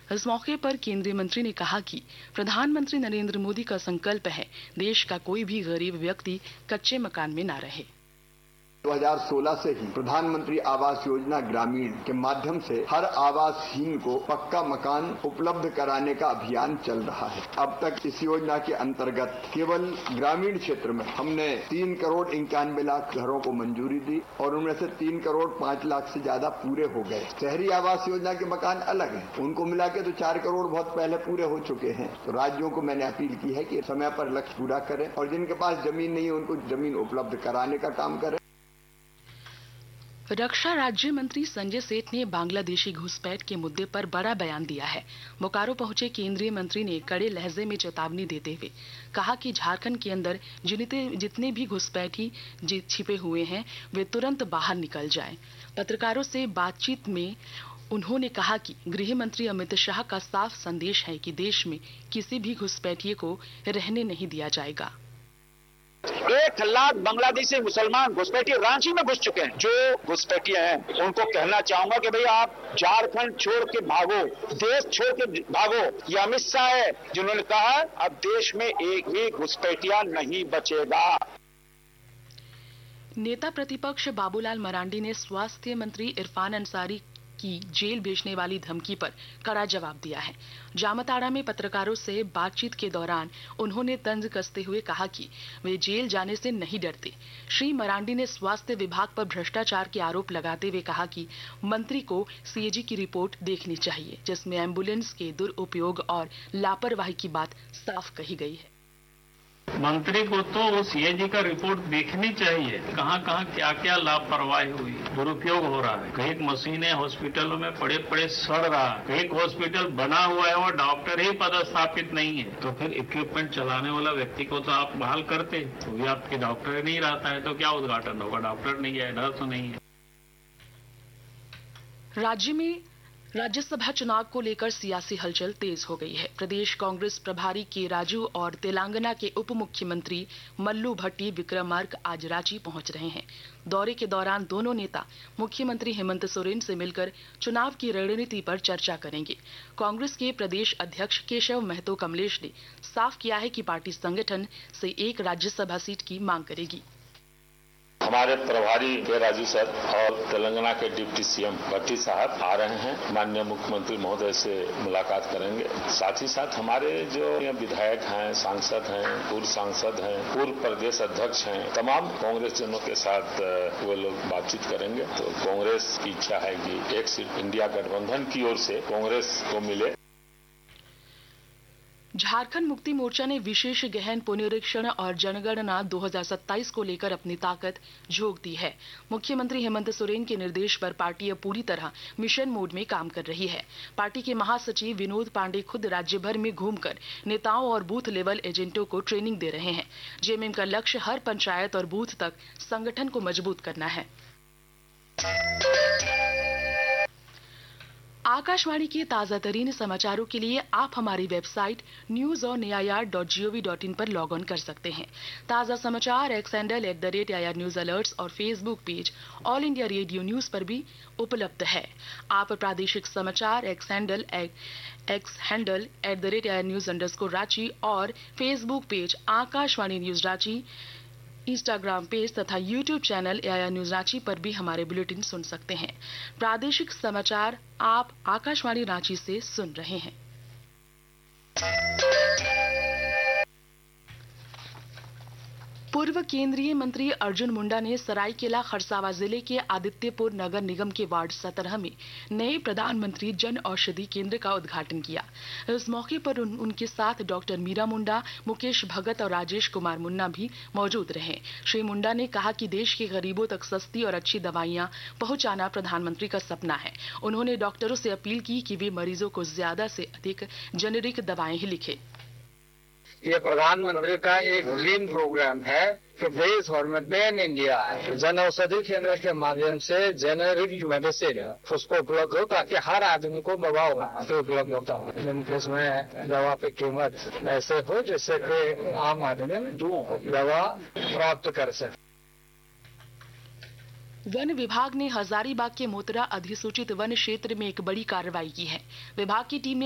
इस मौके पर केंद्रीय मंत्री ने कहा कि प्रधानमंत्री नरेंद्र मोदी का संकल्प है देश का कोई भी गरीब व्यक्ति कच्चे मकान में ना रहे। 2016 से ही प्रधानमंत्री आवास योजना ग्रामीण के माध्यम से हर आवासहीन को पक्का मकान उपलब्ध कराने का अभियान चल रहा है। अब तक इस योजना के अंतर्गत केवल ग्रामीण क्षेत्र में हमने 3 करोड़ 91 लाख घरों को मंजूरी दी और उनमें से 3 करोड़ 5 लाख से ज्यादा पूरे हो गए। शहरी आवास योजना के मकान अलग हैं, उनको मिला के तो 4 करोड़ बहुत पहले पूरे हो चुके हैं। तो राज्यों को मैंने अपील की है कि समय पर लक्ष्य पूरा करें और जिनके पास जमीन नहीं है उनको जमीन उपलब्ध कराने का काम करें। रक्षा राज्य मंत्री संजय सेठ ने बांग्लादेशी घुसपैठ के मुद्दे पर बड़ा बयान दिया है। बोकारो पहुंचे केंद्रीय मंत्री ने कड़े लहजे में चेतावनी देते हुए कहा कि झारखंड के अंदर जितने भी घुसपैठी छिपे हुए हैं वे तुरंत बाहर निकल जाएं। पत्रकारों से बातचीत में उन्होंने कहा कि गृह मंत्री अमित शाह का साफ संदेश है कि देश में किसी भी घुसपैठिए को रहने नहीं दिया जाएगा। 1 लाख बांग्लादेशी मुसलमान घुसपैठी रांची में घुस चुके हैं। जो घुसपैठिए हैं उनको कहना चाहूंगा कि भैया आप झारखंड छोड़ के भागो, देश छोड़ के भागो। ये अमित शाह है जिन्होंने कहा अब देश में एक भी घुसपैठिया नहीं बचेगा। नेता प्रतिपक्ष बाबूलाल मरांडी ने स्वास्थ्य मंत्री इरफान अंसारी की जेल भेजने वाली धमकी पर कड़ा जवाब दिया है। जामताड़ा में पत्रकारों से बातचीत के दौरान उन्होंने तंज कसते हुए कहा कि वे जेल जाने से नहीं डरते। श्री मरांडी ने स्वास्थ्य विभाग पर भ्रष्टाचार के आरोप लगाते हुए कहा कि मंत्री को सीएजी की रिपोर्ट देखनी चाहिए जिसमें एम्बुलेंस के दुरुपयोग और लापरवाही की बात साफ कही गई है। मंत्री को तो सीएजी का रिपोर्ट देखनी चाहिए, कहां कहां क्या क्या लापरवाही हुई, दुरुपयोग हो रहा है। कई मशीनें हॉस्पिटलों में पड़े पड़े सड़ रहा है, एक हॉस्पिटल बना हुआ है और डॉक्टर ही पदस्थापित नहीं है, तो फिर इक्विपमेंट चलाने वाला व्यक्ति को तो आप बहाल करते, तो भी आपके डॉक्टर नहीं रहता है तो क्या उद्घाटन होगा? डॉक्टर नहीं है, नर्स नहीं है। राज्य में राज्यसभा चुनाव को लेकर सियासी हलचल तेज हो गई है। प्रदेश कांग्रेस प्रभारी के राजू और तेलंगाना के उप मुख्यमंत्री मल्लू भट्टी विक्रमार्क आज रांची पहुंच रहे हैं। दौरे के दौरान दोनों नेता मुख्यमंत्री हेमंत सोरेन से मिलकर चुनाव की रणनीति पर चर्चा करेंगे। कांग्रेस के प्रदेश अध्यक्ष केशव महतो कमलेश ने साफ किया है कि पार्टी संगठन से एक राज्यसभा सीट की मांग करेगी। हमारे प्रभारी के राजू सर और तेलंगाना के डिप्टी सीएम भट्टी साहब आ रहे हैं, माननीय मुख्यमंत्री महोदय से मुलाकात करेंगे। साथ ही साथ हमारे जो विधायक हैं, सांसद हैं, पूर्व सांसद हैं, पूर्व प्रदेश अध्यक्ष हैं, तमाम कांग्रेस जनों के साथ वो लोग बातचीत करेंगे। तो कांग्रेस की इच्छा है कि एक सीट इंडिया गठबंधन की ओर से कांग्रेस को मिले। झारखंड मुक्ति मोर्चा ने विशेष गहन पुनरीक्षण और जनगणना 2027 को लेकर अपनी ताकत झोंक दी है। मुख्यमंत्री हेमंत सोरेन के निर्देश पर पार्टी अब पूरी तरह मिशन मोड में काम कर रही है। पार्टी के महासचिव विनोद पांडे खुद राज्य भर में घूमकर नेताओं और बूथ लेवल एजेंटों को ट्रेनिंग दे रहे हैं। जेएमएम का लक्ष्य हर पंचायत और बूथ तक संगठन को मजबूत करना है। आकाशवाणी के ताजा तरीन समाचारों के लिए आप हमारी वेबसाइट news.air.gov.in पर लॉग ऑन कर सकते हैं। ताजा समाचार x handle @AIR news alerts और Facebook page all India radio news पर भी उपलब्ध है। आप प्रादेशिक समाचार एक्स हैंडल @AIR न्यूज_रांची और Facebook page Akashvani news Ranchi, Instagram page तथा YouTube channel AIR news Ranchi पर भी हमारे बुलेटिन सुन सकते हैं। प्रादेशिक समाचार आप आकाशवाणी रांची से सुन रहे हैं। पूर्व केंद्रीय मंत्री अर्जुन मुंडा ने सरायकेला खरसावा जिले के आदित्यपुर नगर निगम के वार्ड 17 में नए प्रधानमंत्री जन औषधि केंद्र का उद्घाटन किया। इस मौके पर उनके साथ डॉक्टर मीरा मुंडा, मुकेश भगत और राजेश कुमार मुन्ना भी मौजूद रहे। श्री मुंडा ने कहा कि देश के गरीबों तक सस्ती और अच्छी दवाइयां पहुंचाना प्रधानमंत्री का सपना है। उन्होंने डॉक्टरों से अपील की कि वे मरीजों को ज्यादा से अधिक जेनेरिक दवाएं ही लिखें। ये प्रधानमंत्री का एक ड्रीम प्रोग्राम है कि देश भर में पैन इंडिया जन औषधि केंद्र के माध्यम से जेनेरिक मेडिसिन उसको उपलब्ध हो ताकि हर आदमी को दवा उपलब्ध होता हो। इसमें दवा की कीमत ऐसे हो जिससे कि आम आदमी दवा प्राप्त कर सके। वन विभाग ने हजारीबाग के मोतरा अधिसूचित वन क्षेत्र में एक बड़ी कार्रवाई की है। विभाग की टीम ने